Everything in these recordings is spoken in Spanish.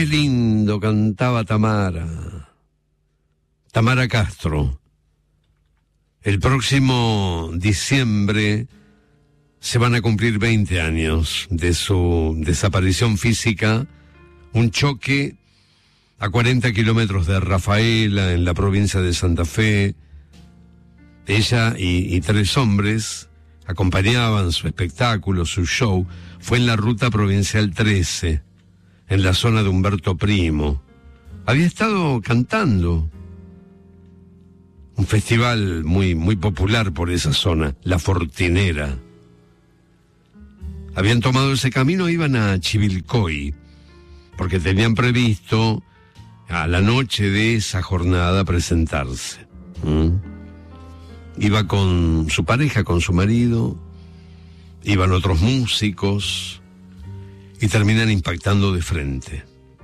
Qué lindo cantaba Tamara Castro. El próximo diciembre se van a cumplir 20 años de su desaparición física, un choque a 40 kilómetros de Rafaela, en la provincia de Santa Fe. Ella y 3 hombres acompañaban su espectáculo, su show. Fue en la ruta provincial 13, en la zona de Humberto Primo. Había estado cantando. Un festival muy, muy popular por esa zona, La Fortinera. Habían tomado ese camino, iban a Chivilcoy, porque tenían previsto a la noche de esa jornada presentarse. Iba con su pareja, con su marido, iban otros músicos, y terminan impactando de frente.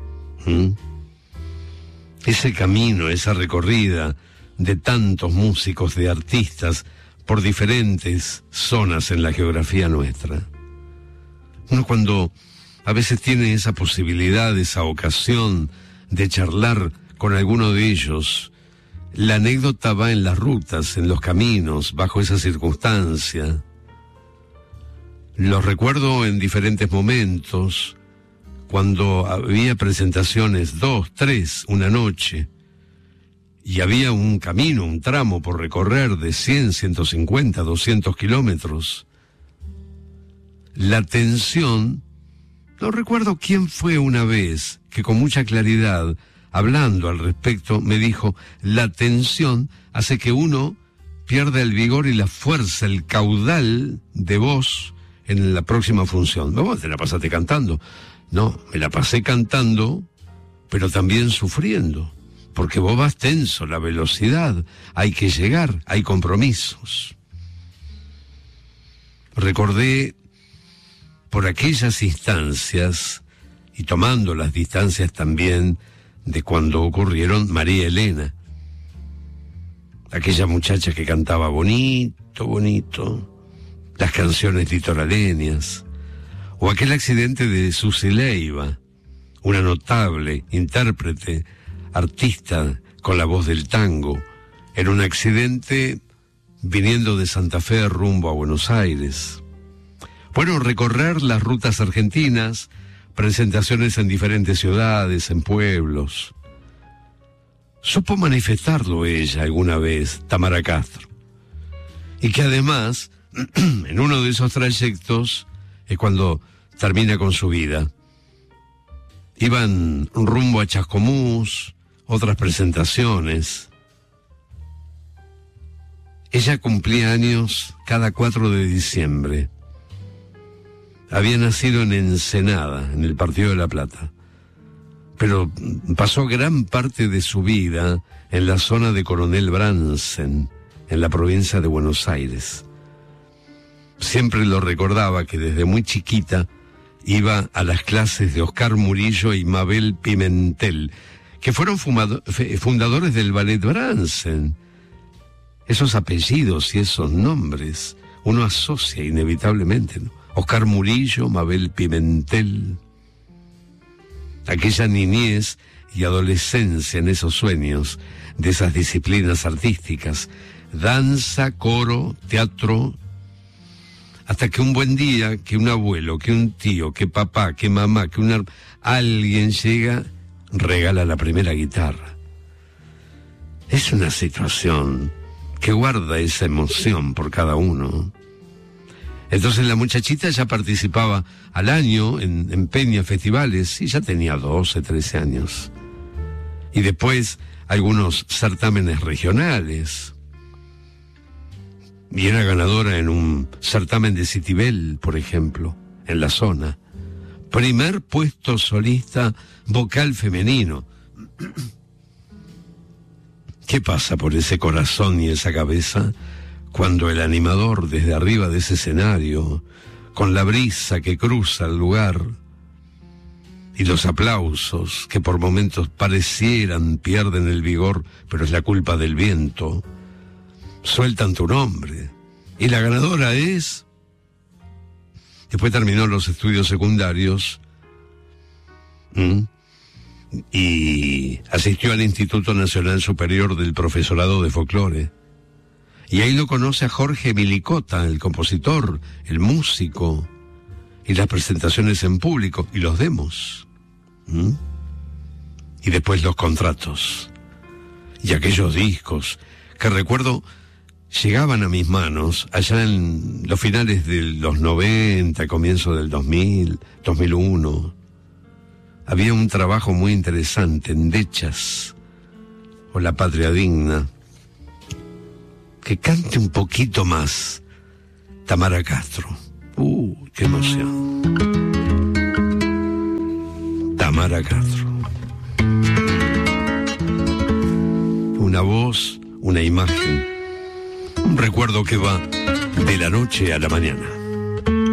Ese camino, esa recorrida de tantos músicos, de artistas, por diferentes zonas en la geografía nuestra. Uno cuando a veces tiene esa posibilidad, esa ocasión de charlar con alguno de ellos, la anécdota va en las rutas, en los caminos, bajo esa circunstancia. Los recuerdo en diferentes momentos, cuando había presentaciones, 2, 3, una noche, y había un camino, un tramo por recorrer de 100, 150, 200 kilómetros. La tensión, no recuerdo quién fue una vez, que con mucha claridad, hablando al respecto, me dijo, la tensión hace que uno pierda el vigor y la fuerza, el caudal de voz en la próxima función. ¿Vos te la pasaste cantando? No, me la pasé cantando, pero también sufriendo. Porque vos vas tenso, la velocidad, hay que llegar, hay compromisos. Recordé por aquellas instancias, y tomando las distancias también de cuando ocurrieron, María Elena, aquella muchacha que cantaba bonito, bonito, las canciones litoraleñas, o aquel accidente de Susi Leiva, una notable intérprete, artista con la voz del tango, en un accidente viniendo de Santa Fe rumbo a Buenos Aires. Bueno, recorrer las rutas argentinas, presentaciones en diferentes ciudades, en pueblos. Supo manifestarlo ella alguna vez, Tamara Castro. Y que además, en uno de esos trayectos, es cuando termina con su vida. Iban rumbo a Chascomús, otras presentaciones. Ella cumplía años cada 4 de diciembre. Había nacido en Ensenada, en el Partido de La Plata, pero pasó gran parte de su vida en la zona de Coronel Bransen, en la provincia de Buenos Aires. Siempre lo recordaba que desde muy chiquita iba a las clases de Oscar Murillo y Mabel Pimentel, que fueron fundadores del Ballet Bransen. Esos apellidos y esos nombres uno asocia inevitablemente, ¿no? Oscar Murillo, Mabel Pimentel. Aquella niñez y adolescencia en esos sueños de esas disciplinas artísticas, danza, coro, teatro, hasta que un buen día, que un abuelo, que un tío, que papá, que mamá, que alguien llega, regala la primera guitarra. Es una situación que guarda esa emoción por cada uno. Entonces la muchachita ya participaba al año en peñas, festivales, y ya tenía 12, 13 años. Y después algunos certámenes regionales. Y era ganadora en un certamen de Citibel, por ejemplo, en la zona. Primer puesto solista vocal femenino. ¿Qué pasa por ese corazón y esa cabeza cuando el animador desde arriba de ese escenario, con la brisa que cruza el lugar y los aplausos que por momentos parecieran pierden el vigor, pero es la culpa del viento, sueltan tu nombre y la ganadora es... Después terminó los estudios secundarios y asistió al Instituto Nacional Superior del Profesorado de Folclore. Y ahí lo conoce a Jorge Milicota, el compositor, el músico, y las presentaciones en público, y los demos. Y después los contratos. Y aquellos discos que recuerdo llegaban a mis manos allá en los finales de los 90, comienzo del 2000, 2001. Había un trabajo muy interesante en Dechas o La Patria Digna. Que cante un poquito más Tamara Castro. ¡Qué emoción! Tamara Castro. Una voz, una imagen, un recuerdo que va de la noche a la mañana.